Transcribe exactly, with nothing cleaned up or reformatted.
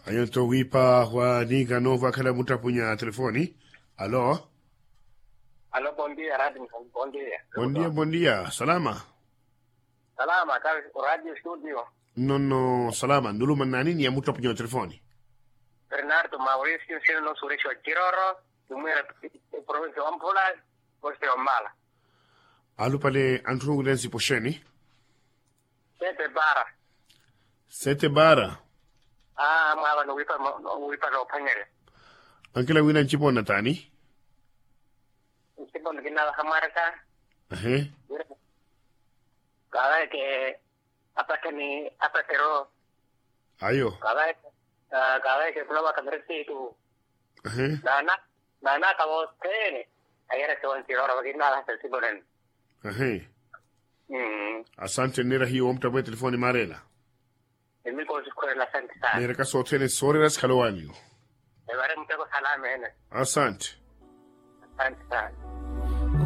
Ayonto wipa wa niga nova kala mutapunya telefoni. Alo? Alo, bom dia, radio, bom dia. Bom dia, bom dia. Salama? Salama, kal radio studio. No, no, salama. Ndulu manani ni ya mutapunya telefoni. Bernardo Mauricio, sino no surecho Chiroro, numero provincia Ampola, poste Ombala. Alu pale antungu lensi posheni? Sete bara. Sete bara? Ah, mala no wipa no wipa no panyere. Ankela wina nchipona tani? Nchipona kinala hamaraka. Ahe. Cada que hasta que ni hasta que ro. Ayo. Cada cada vez que prueba que tu. Ahe. Nana, nana acabó tene. Ayer estuvo en Chiroro, porque nada hasta el Sibonen. Ahe. Mm. Asante nera hiyo omtabwe telefoni marela. El mil con sus cosas la santa sana. Nera ka sotene soreras kalowani. El barrio un poco salame, Asante. santa sana.